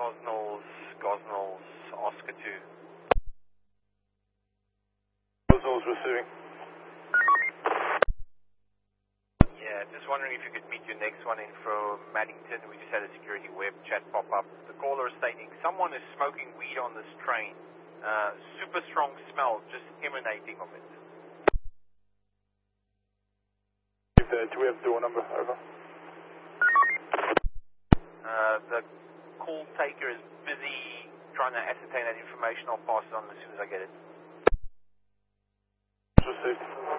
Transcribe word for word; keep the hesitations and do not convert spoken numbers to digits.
Gosnells, Gosnells, Oscar two. Gosnells receiving. Yeah, just wondering if you could meet your next one in from Maddington. We just had a security web chat pop up. The caller is stating someone is smoking weed on this train. Uh, super strong smell just emanating of it. Do we have door number? Over. Uh, the call taker is busy trying to ascertain that information. I'll pass it on as soon as I get it. Received.